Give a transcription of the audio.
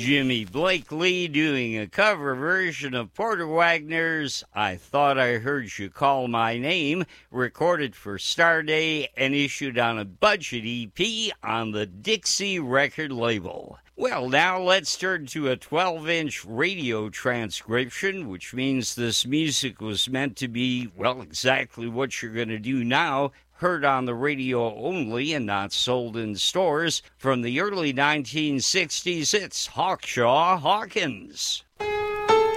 Jimmy Blakely doing a cover version of Porter Wagner's I Thought I Heard You Call My Name, recorded for Starday and issued on a budget EP on the Dixie record label. Well, now let's turn to a 12-inch radio transcription, which means this music was meant to be, well, exactly what you're going to do now, heard on the radio only and not sold in stores. From the early 1960s, it's Hawkshaw Hawkins.